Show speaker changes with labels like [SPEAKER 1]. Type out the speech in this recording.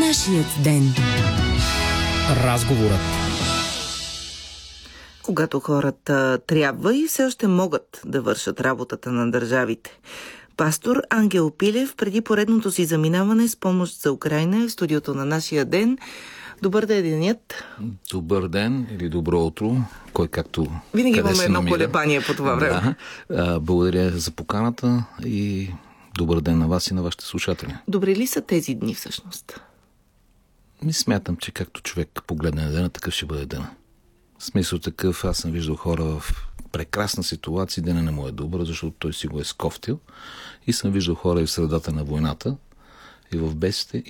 [SPEAKER 1] Нашият ден. Разговорът.
[SPEAKER 2] Когато хората трябва и все още могат да вършат работата на държавите. Пастор Ангел Пилев преди поредното си заминаване с помощ за Украйна в студиото на Нашия ден. Добър денят.
[SPEAKER 3] Добър ден или добро утро, кой както
[SPEAKER 2] винаги имаме едно колебание по това време.
[SPEAKER 3] Да. Благодаря за поканата и добър ден на вас и на вашите слушатели.
[SPEAKER 2] Добри ли са тези дни всъщност?
[SPEAKER 3] Смятам, че както човек погледне на дена, такъв ще бъде дена. В смисъл такъв, аз съм виждал хора в прекрасна ситуация, дена не му е добър, защото той си го е скофтил. И съм виждал хора и в средата на войната, и в бедствие,